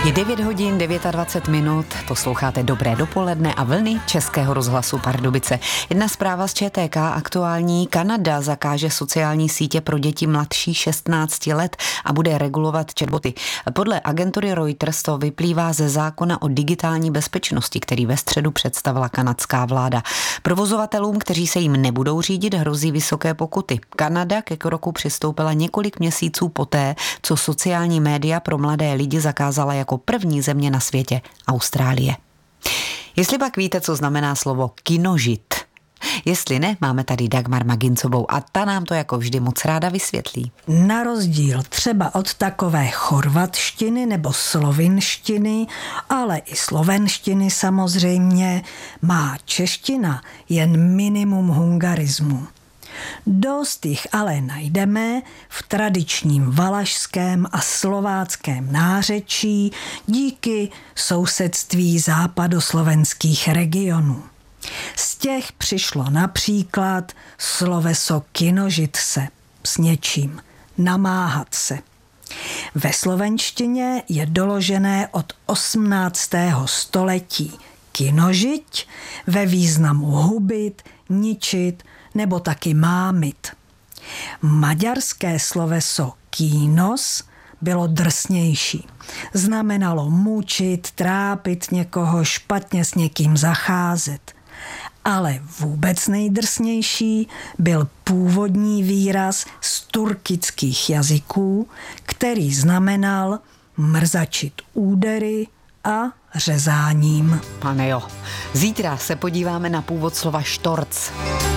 Je 9 hodin 29 minut, posloucháte Dobré dopoledne a vlny Českého rozhlasu Pardubice. Jedna zpráva z ČTK aktuální: Kanada zakáže sociální sítě pro děti mladší 16 let a bude regulovat chatboty. Podle agentury Reuters to vyplývá ze zákona o digitální bezpečnosti, který ve středu představila kanadská vláda. Provozovatelům, kteří se jim nebudou řídit, hrozí vysoké pokuty. Kanada ke kroku přistoupila několik měsíců poté, co sociální média pro mladé lidi zakázala jako první země na světě Austrálie. Jestli pak víte, co znamená slovo kinožit. Jestli ne, máme tady Dagmar Magincovou a ta nám to jako vždy moc ráda vysvětlí. Na rozdíl třeba od takové chorvatštiny nebo slovinštiny, ale i slovenštiny samozřejmě, má čeština jen minimum hungarismu. Dost jich ale najdeme v tradičním valašském a slováckém nářečí díky sousedství západoslovenských regionů. Z těch přišlo například sloveso kinožit se s něčím, namáhat se. Ve slovenštině je doložené od 18. století kinožiť ve významu hubit, ničit nebo taky mámit. Maďarské sloveso kínos bylo drsnější. Znamenalo mučit, trápit někoho, špatně s někým zacházet. Ale vůbec nejdrsnější byl původní výraz z turkických jazyků, který znamenal mrzačit údery a řezáním. Pane jo, zítra se podíváme na původ slova štorc.